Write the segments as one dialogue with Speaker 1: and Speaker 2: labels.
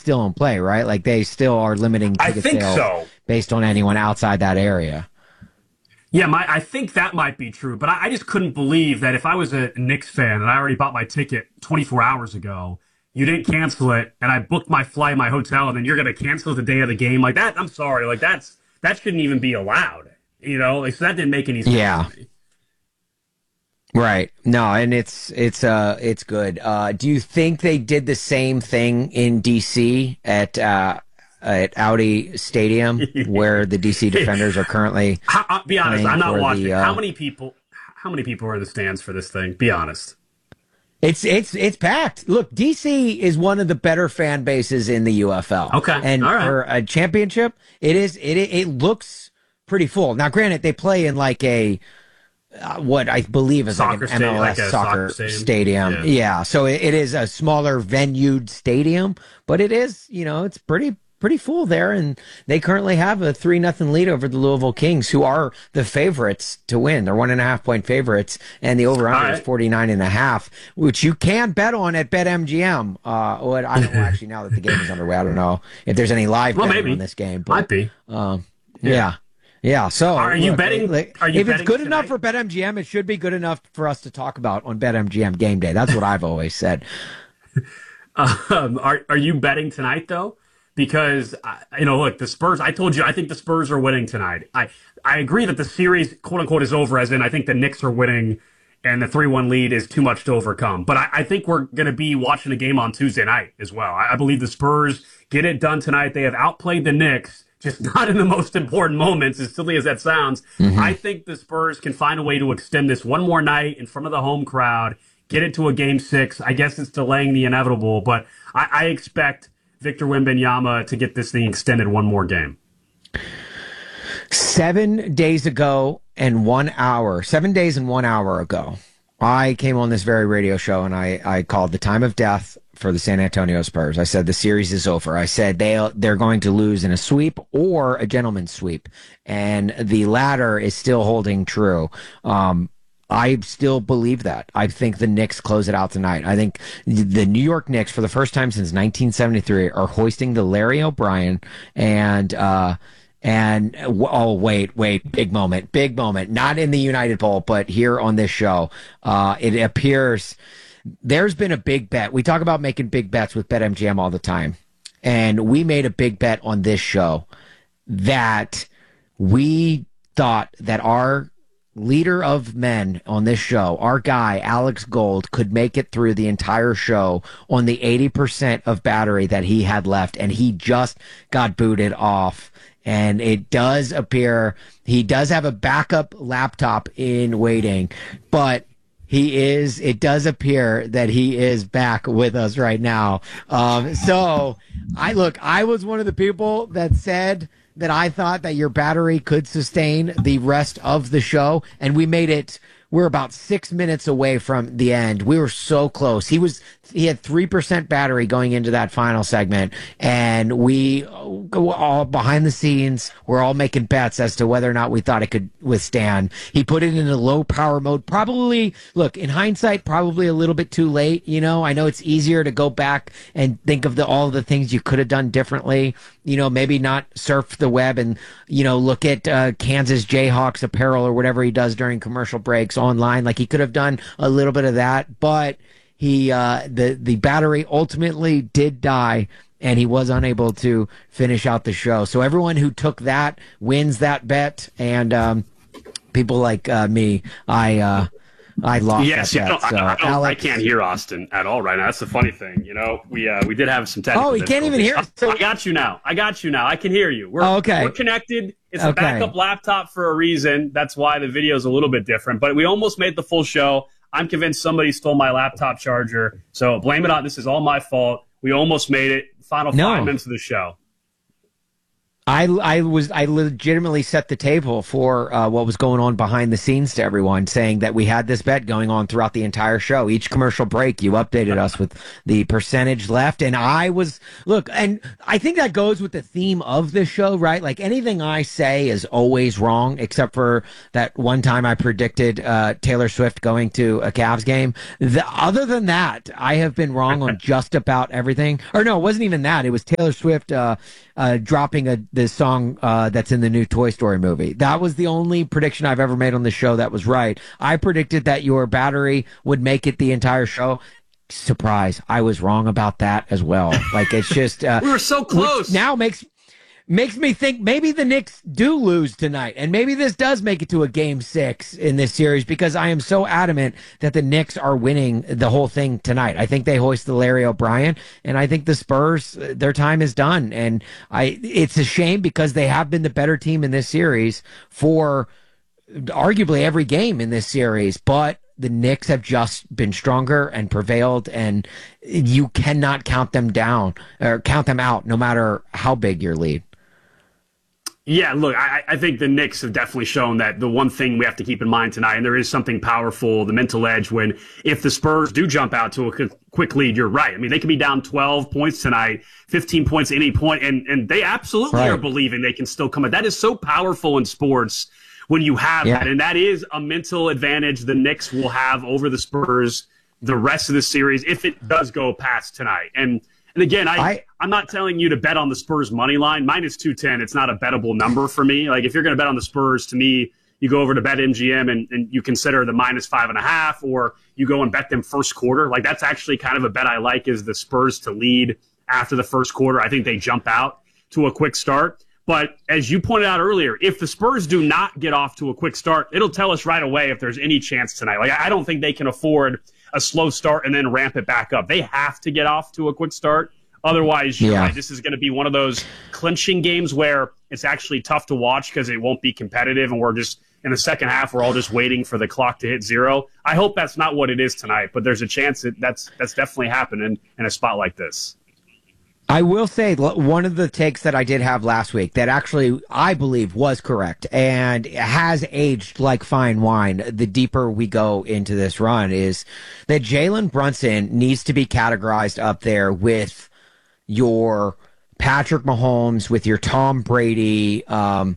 Speaker 1: still in play, right? Like they still are limiting ticket sales based on anyone outside that area.
Speaker 2: Yeah, I think that might be true, but I just couldn't believe that if I was a Knicks fan and I already bought my ticket 24 hours ago, you didn't cancel it, and I booked my flight, my hotel, and then you're going to cancel the day of the game like that. I'm sorry, like that shouldn't even be allowed. Like, so that didn't make any sense.
Speaker 1: Yeah.
Speaker 2: To me.
Speaker 1: Right. No, and it's good. Do you think they did the same thing in DC at Audi Stadium, where the DC Defenders are currently?
Speaker 2: Be honest, I'm not watching. How many people are in the stands for this thing? Be honest.
Speaker 1: It's packed. Look, DC is one of the better fan bases in the UFL.
Speaker 2: Okay,
Speaker 1: and
Speaker 2: all right.
Speaker 1: For a championship, it looks pretty full. Now, granted, they play in like a what I believe is like an MLS soccer stadium. Yeah, so it is a smaller venued stadium, but it is, it's pretty full there, and they currently have a 3-0 lead over the Louisville Kings, who are the favorites to win. They're 1.5-point favorites, and the over-under is 49.5, which you can bet on at BetMGM. I don't know, actually, now that the game is underway, I don't know if there's any live betting on this game. But,
Speaker 2: might be.
Speaker 1: Yeah. So
Speaker 2: are you betting?
Speaker 1: If it's good enough for BetMGM, it should be good enough for us to talk about on BetMGM game day. That's what I've always said.
Speaker 2: Are you betting tonight though? Because look, the Spurs. I told you, I think the Spurs are winning tonight. I agree that the series, quote unquote, is over. As in, I think the Knicks are winning, and the 3-1 lead is too much to overcome. But I think we're going to be watching a game on Tuesday night as well. I believe the Spurs get it done tonight. They have outplayed the Knicks, just not in the most important moments, as silly as that sounds. Mm-hmm. I think the Spurs can find a way to extend this one more night in front of the home crowd, get it to a Game 6. I guess it's delaying the inevitable, but I expect Victor Wembanyama to get this thing extended one more game.
Speaker 1: 7 days and 1 hour ago, I came on this very radio show and I called the time of death for the San Antonio Spurs. I said the series is over. I said they're going to lose in a sweep or a gentleman's sweep, and the latter is still holding true. I still believe that. I think the Knicks close it out tonight. I think the New York Knicks, for the first time since 1973, are hoisting the Larry O'Brien big moment, not in the United Bowl, but here on this show. It appears there's been a big bet. We talk about making big bets with BetMGM all the time, and we made a big bet on this show that we thought that our leader of men on this show, our guy, Alex Gold, could make it through the entire show on the 80% of battery that he had left, and he just got booted off. And it does appear he does have a backup laptop in waiting, but it does appear that he is back with us right now. So I was one of the people that said that I thought that your battery could sustain the rest of the show, and we're about 6 minutes away from the end. We were so close. He had 3% battery going into that final segment, and we all behind the scenes, we're all making bets as to whether or not we thought it could withstand. He put it in a low power mode. Probably, look, in hindsight, probably a little bit too late. I know it's easier to go back and think of all the things you could have done differently. Maybe not surf the web and, look at Kansas Jayhawks apparel or whatever he does during commercial breaks online. Like, he could have done a little bit of that, but the battery ultimately did die, and he was unable to finish out the show. So everyone who took that wins that bet, and people like me, I lost.
Speaker 2: Yes,
Speaker 1: that bet.
Speaker 2: I can't hear Austin at all right now. That's the funny thing. We did have some technical.
Speaker 1: Oh, he can't even hear us.
Speaker 2: I got you now. I can hear you.
Speaker 1: Okay.
Speaker 2: We're connected. It's a backup laptop for a reason. That's why the video is a little bit different. But we almost made the full show. I'm convinced somebody stole my laptop charger. So blame it on. This is all my fault. We almost made it. Final 5 minutes of the show.
Speaker 1: I legitimately set the table for what was going on behind the scenes to everyone, saying that we had this bet going on throughout the entire show. Each commercial break, you updated us with the percentage left, and and I think that goes with the theme of this show, right? Like anything I say is always wrong, except for that one time I predicted Taylor Swift going to a Cavs game. Other than that, I have been wrong on just about everything. Or no, it wasn't even that. It was Taylor Swift dropping the song that's in the new Toy Story movie. That was the only prediction I've ever made on the show that was right. I predicted that your battery would make it the entire show. Surprise, I was wrong about that as well. Like, it's just
Speaker 3: we were so close.
Speaker 1: Now makes me think maybe the Knicks do lose tonight, and maybe this does make it to a game 6 in this series, because I am so adamant that the Knicks are winning the whole thing tonight. I think they hoist the Larry O'Brien, and I think the Spurs, their time is done. And it's a shame because they have been the better team in this series for arguably every game in this series, but the Knicks have just been stronger and prevailed, and you cannot count them down or count them out no matter how big your lead.
Speaker 2: Yeah, look, I think the Knicks have definitely shown that the one thing we have to keep in mind tonight, and there is something powerful, the mental edge, when if the Spurs do jump out to a quick lead, you're right. I mean, they could be down 12 points tonight, 15 points at any point, and they absolutely are believing they can still come out. That is so powerful in sports when you have that, and that is a mental advantage the Knicks will have over the Spurs the rest of the series if it does go past tonight. And again, I'm not telling you to bet on the Spurs money line. Minus 210, it's not a bettable number for me. Like, if you're going to bet on the Spurs, to me, you go over to BetMGM and you consider the minus 5.5, or you go and bet them first quarter. Like, that's actually kind of a bet I like, is the Spurs to lead after the first quarter. I think they jump out to a quick start. But as you pointed out earlier, if the Spurs do not get off to a quick start, it'll tell us right away if there's any chance tonight. Like, I don't think they can afford a slow start and then ramp it back up. They have to get off to a quick start. Otherwise, you're right, this is going to be one of those clinching games where it's actually tough to watch because it won't be competitive, and we're just in the second half, we're all just waiting for the clock to hit 0. I hope that's not what it is tonight, but there's a chance that's definitely happening in a spot like this.
Speaker 1: I will say one of the takes that I did have last week that actually I believe was correct and has aged like fine wine the deeper we go into this run is that Jalen Brunson needs to be categorized up there with your Patrick Mahomes, with your Tom Brady. I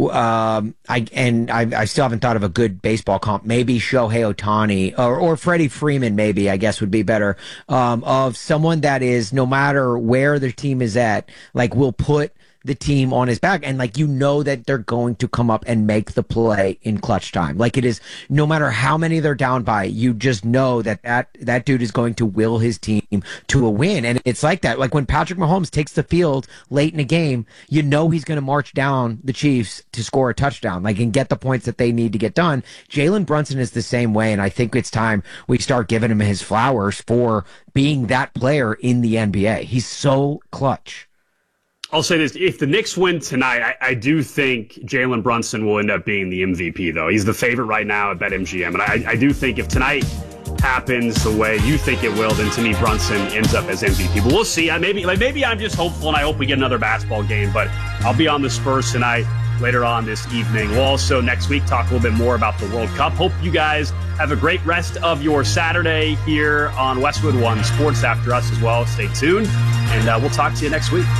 Speaker 1: still haven't thought of a good baseball comp. Maybe Shohei Ohtani or Freddie Freeman, maybe, I guess would be better. Of someone that is, no matter where the team is at, like, will put the team on his back, and like, you know that they're going to come up and make the play in clutch time. Like, it is, no matter how many they're down by, you just know that dude is going to will his team to a win. And it's like that. Like, when Patrick Mahomes takes the field late in a game, you know he's going to march down the Chiefs to score a touchdown, like, and get the points that they need to get done. Jalen Brunson is the same way, and I think it's time we start giving him his flowers for being that player in the NBA. He's so clutch.
Speaker 2: I'll say this. If the Knicks win tonight, I do think Jalen Brunson will end up being the MVP, though. He's the favorite right now at BetMGM. And I do think if tonight happens the way you think it will, then to me, Brunson ends up as MVP. But we'll see. Maybe I'm just hopeful, and I hope we get another basketball game. But I'll be on the Spurs tonight later on this evening. We'll also next week talk a little bit more about the World Cup. Hope you guys have a great rest of your Saturday here on Westwood One Sports after us as well. Stay tuned, and we'll talk to you next week.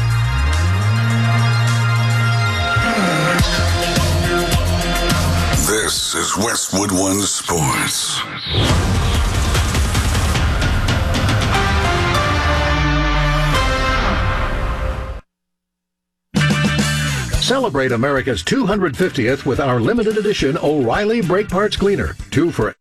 Speaker 4: This is Westwood One Sports.
Speaker 5: Celebrate America's 250th with our limited edition O'Reilly Brake Parts Cleaner. 2 for